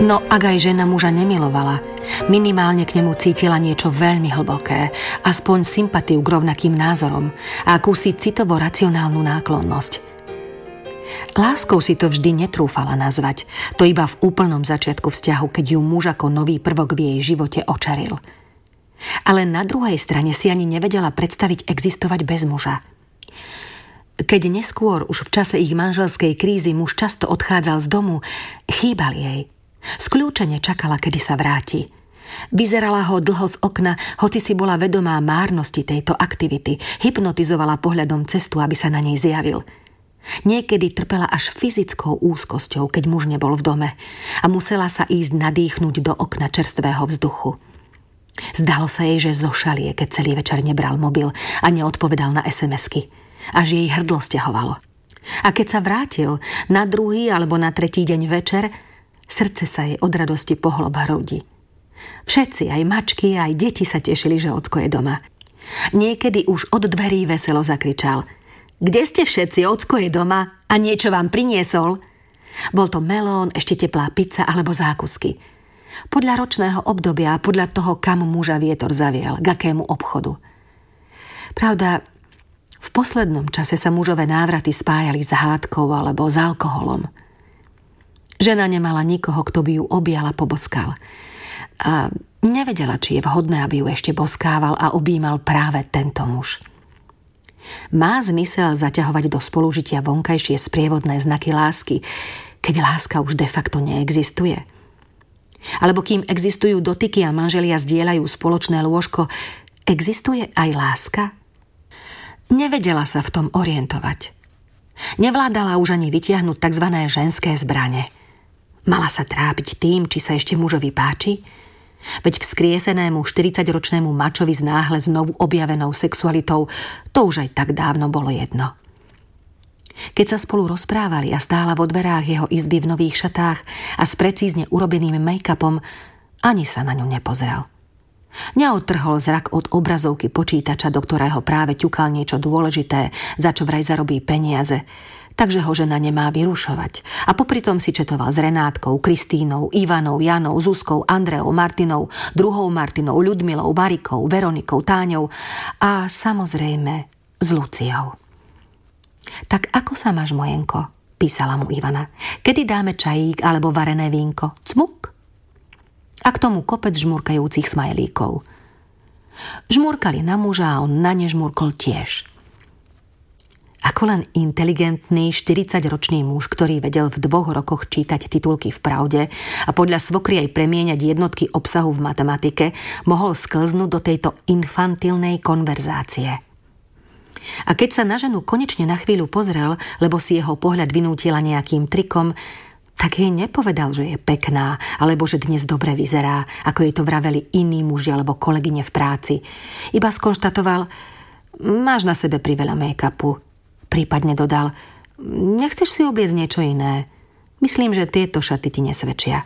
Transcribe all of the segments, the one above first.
No ak aj žena muža nemilovala, minimálne k nemu cítila niečo veľmi hlboké, aspoň sympatiu k rovnakým názorom a akúsi citovo-racionálnu náklonnosť. Láskou si to vždy netrúfala nazvať, to iba v úplnom začiatku vzťahu, keď ju muž ako nový prvok v jej živote očaril. Ale na druhej strane si ani nevedela predstaviť existovať bez muža. Keď neskôr, už v čase ich manželskej krízy, muž často odchádzal z domu, chýbal jej. Skľúčene čakala, kedy sa vráti. Vyzerala ho dlho z okna, hoci si bola vedomá márnosti tejto aktivity, hypnotizovala pohľadom cestu, aby sa na nej zjavil. Niekedy trpela až fyzickou úzkosťou, keď muž nebol v dome a musela sa ísť nadýchnuť do okna čerstvého vzduchu. Zdalo sa jej, že zošalie, keď celý večer nebral mobil a neodpovedal na SMS-ky. Až jej hrdlo sťahovalo. A keď sa vrátil na druhý alebo na tretí deň večer, srdce sa jej od radosti pohlo v hrudi. Všetci, aj mačky, aj deti sa tešili, že ocko je doma. Niekedy už od dverí veselo zakričal: Kde ste všetci? Ocko je doma a niečo vám priniesol? Bol to melón, ešte teplá pizza alebo zákusky. Podľa ročného obdobia a podľa toho, kam muža vietor zavial, k akému obchodu. Pravda, v poslednom čase sa mužové návraty spájali s hádkou alebo s alkoholom. Žena nemala nikoho, kto by ju objal a poboskal. A nevedela, či je vhodné, aby ju ešte boskával a objímal práve tento muž. Má zmysel zaťahovať do spolužitia vonkajšie sprievodné znaky lásky, keď láska už de facto neexistuje? Alebo kým existujú dotyky a manželia zdieľajú spoločné lôžko, existuje aj láska? Nevedela sa v tom orientovať. Nevládala už ani vytiahnuť tzv. Ženské zbrane. Mala sa trápiť tým, či sa ešte mužovi páči? Veď vzkriesenému 40-ročnému mačovi s náhle znovu objavenou sexualitou to už aj tak dávno bolo jedno. Keď sa spolu rozprávali a stála vo dverách jeho izby v nových šatách a s precízne urobeným make-upom, ani sa na ňu nepozrel. Neodtrhol zrak od obrazovky počítača, do ktorého práve ťukal niečo dôležité, za čo vraj zarobí peniaze, takže ho žena nemá vyrušovať. A popritom si četoval s Renátkou, Kristínou, Ivanou, Janou, Zuzkou, Andreou, Martinou, druhou Martinou, Ľudmilou, Marikou, Veronikou, Táňou a samozrejme s Luciou. Tak ako sa máš, mojenko? Písala mu Ivana. Kedy dáme čajík alebo varené vínko? Cmuk? A k tomu kopec žmurkajúcich smajlíkov. Žmurkali na muža a on na ne žmurkol tiež. Ako len inteligentný 40-ročný muž, ktorý vedel v 2 rokoch čítať titulky v Pravde a podľa svokry aj premieňať jednotky obsahu v matematike, mohol sklznúť do tejto infantilnej konverzácie. A keď sa na ženu konečne na chvíľu pozrel, lebo si jeho pohľad vynútila nejakým trikom, tak jej nepovedal, že je pekná, alebo že dnes dobre vyzerá, ako jej to vraveli iní muži alebo kolegyne v práci. Iba skonštatoval: máš na sebe priveľa make-upu. Prípadne dodal: nechceš si obliecť niečo iné? Myslím, že tieto šaty ti nesvedčia.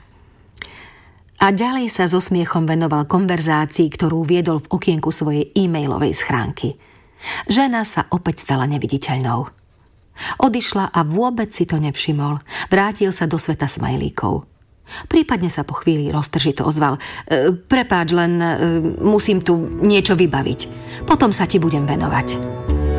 A ďalej sa so smiechom venoval konverzácii, ktorú viedol v okienku svojej e-mailovej schránky. Žena sa opäť stala neviditeľnou. Odišla a vôbec si to nevšimol. Vrátil sa do sveta smajlíkov. Prípadne sa po chvíli roztržito ozval: prepáč, len musím tu niečo vybaviť. Potom sa ti budem venovať.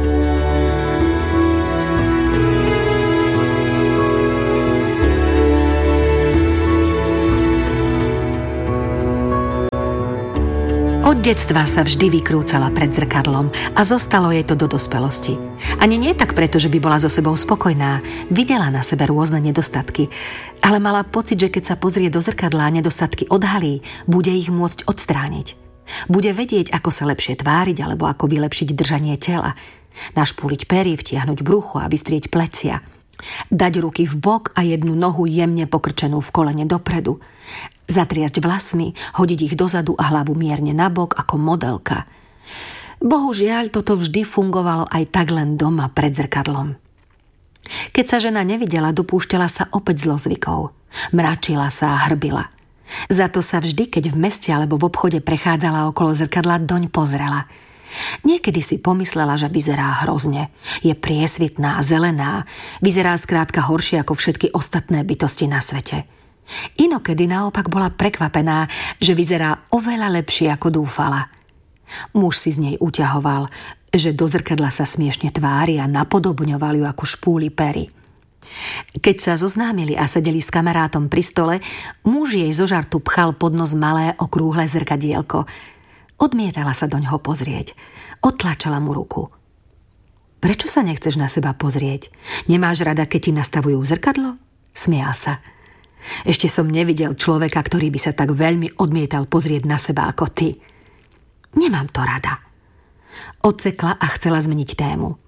Od detstva sa vždy vykrúcala pred zrkadlom a zostalo jej to do dospelosti. Ani nie tak preto, že by bola so sebou spokojná, videla na sebe rôzne nedostatky, ale mala pocit, že keď sa pozrie do zrkadla a nedostatky odhalí, bude ich môcť odstrániť. Bude vedieť, ako sa lepšie tváriť alebo ako vylepšiť držanie tela, našpúliť pery, vtiahnuť brucho a vystrieť plecia, dať ruky v bok a jednu nohu jemne pokrčenú v kolene dopredu, zatriasť vlasmi, hodiť ich dozadu a hlavu mierne nabok ako modelka. Bohužiaľ, toto vždy fungovalo aj tak len doma pred zrkadlom. Keď sa žena nevidela, dopúšťala sa opäť zlozvykov. Mračila sa a hrbila. Za to sa vždy, keď v meste alebo v obchode prechádzala okolo zrkadla, doň pozrela. Niekedy si pomyslela, že vyzerá hrozne. Je priesvitná, zelená. Vyzerá skrátka horšie ako všetky ostatné bytosti na svete. Inokedy naopak bola prekvapená, že vyzerá oveľa lepšie, ako dúfala. Muž si z nej uťahoval, že do zrkadla sa smiešne tvári a napodobňoval ju ako špúly pery. Keď sa zoznámili a sedeli s kamarátom pri stole, muž jej zo žartu pchal pod nos malé okrúhle zrkadielko. Odmietala sa doňho pozrieť. Odtlačala mu ruku. Prečo sa nechceš na seba pozrieť? Nemáš rada, keď ti nastavujú zrkadlo? Smial sa. Ešte som nevidel človeka, ktorý by sa tak veľmi odmietal pozrieť na seba ako ty. Nemám to rada. Odsekla a chcela zmeniť tému.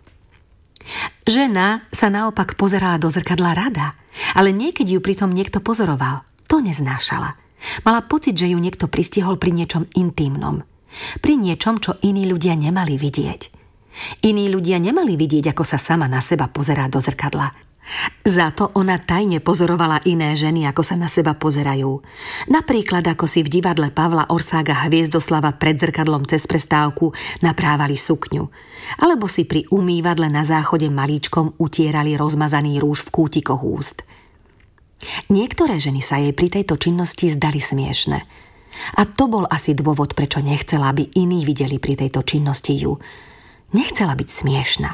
Žena sa naopak pozerala do zrkadla rada, ale niekedy ju pritom niekto pozoroval. To neznášala. Mala pocit, že ju niekto pristihol pri niečom intímnom. Pri niečom, čo iní ľudia nemali vidieť. Iní ľudia nemali vidieť, ako sa sama na seba pozerá do zrkadla. Za to ona tajne pozorovala iné ženy, ako sa na seba pozerajú. Napríklad, ako si v divadle Pavla Orsága Hviezdoslava pred zrkadlom cez prestávku naprávali sukňu. Alebo si pri umývadle na záchode malíčkom utierali rozmazaný rúž v kútikoch úst. Niektoré ženy sa jej pri tejto činnosti zdali smiešne. A to bol asi dôvod, prečo nechcela, aby iní videli pri tejto činnosti ju. Nechcela byť smiešna.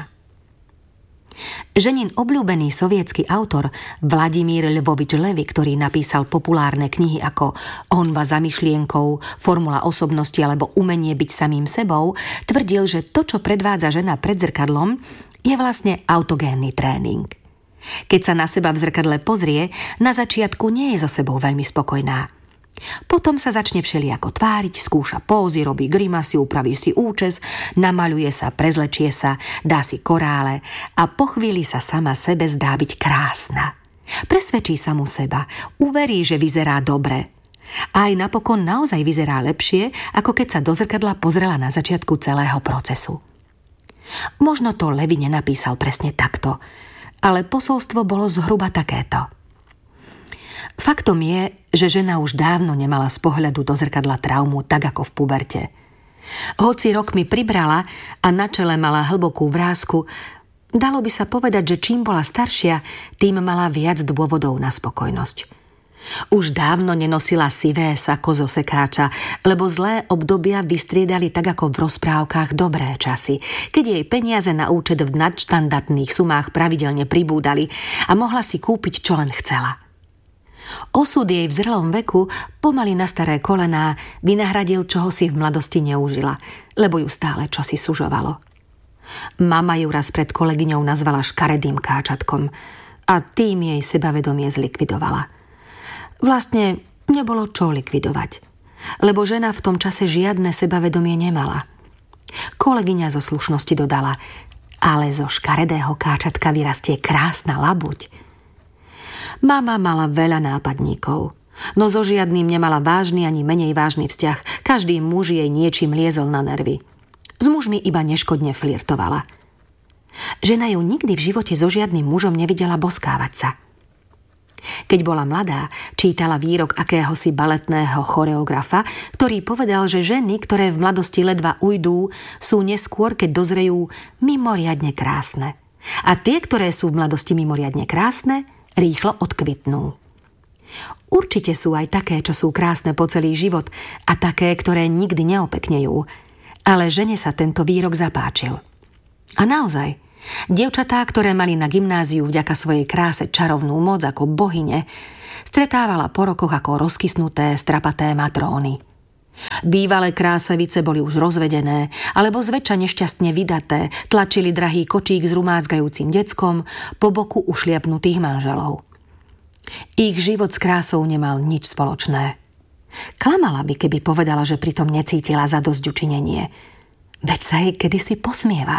Ženin obľúbený sovietský autor Vladimír Lvovič Levi, ktorý napísal populárne knihy ako Honba za myšlienkou, Formula osobnosti alebo Umenie byť samým sebou, tvrdil, že to, čo predvádza žena pred zrkadlom, je vlastne autogénny tréning. Keď sa na seba v zrkadle pozrie, na začiatku nie je so sebou veľmi spokojná. Potom sa začne všelijako tváriť, skúša pózy, robí grimasy, upraví si účes, namaľuje sa, prezlečie sa, dá si korále a po chvíli sa sama sebe zdá byť krásna. Presvedčí samu seba, uverí, že vyzerá dobre. A aj napokon naozaj vyzerá lepšie, ako keď sa do zrkadla pozrela na začiatku celého procesu. Možno to Levi nenapísal presne takto, ale posolstvo bolo zhruba takéto. Faktom je, že žena už dávno nemala z pohľadu do zrkadla traumu tak ako v puberte. Hoci rokmi pribrala a na čele mala hlbokú vrásku, dalo by sa povedať, že čím bola staršia, tým mala viac dôvodov na spokojnosť. Už dávno nenosila sivé sako zo sekáča, lebo zlé obdobia vystriedali tak ako v rozprávkach dobré časy, keď jej peniaze na účet v nadštandardných sumách pravidelne pribúdali a mohla si kúpiť, čo len chcela. Osud jej v zrelom veku, pomaly na staré kolená, vynahradil, čoho si v mladosti neužila, lebo ju stále čosi sužovalo. Mama ju raz pred kolegyňou nazvala škaredým káčatkom a tým jej sebavedomie zlikvidovala. Vlastne nebolo čo likvidovať, lebo žena v tom čase žiadne sebavedomie nemala. Kolegyňa zo slušnosti dodala, ale zo škaredého káčatka vyrastie krásna labuť. Mama mala veľa nápadníkov, no so žiadnym nemala vážny ani menej vážny vzťah. Každý muž jej niečím liezol na nervy. S mužmi iba neškodne flirtovala. Žena ju nikdy v živote so žiadnym mužom nevidela boskávať sa. Keď bola mladá, čítala výrok akéhosi baletného choreografa, ktorý povedal, že ženy, ktoré v mladosti ledva ujdú, sú neskôr, keď dozrejú, mimoriadne krásne. A tie, ktoré sú v mladosti mimoriadne krásne, rýchlo odkvitnú. Určite sú aj také, čo sú krásne po celý život a také, ktoré nikdy neopeknejú, ale žene sa tento výrok zapáčil. A naozaj, dievčatá, ktoré mali na gymnáziu vďaka svojej kráse čarovnú moc ako bohyne, stretávala po rokoch ako rozkysnuté, strapaté matróny. Bývalé krásavice boli už rozvedené, alebo zväčša nešťastne vydaté, tlačili drahý kočík s rumácgajúcim deckom po boku ušliapnutých manželov. Ich život s krásou nemal nič spoločné. Klamala by, keby povedala, že pritom necítila zadosťučinenie. Veď sa jej kedysi posmievali.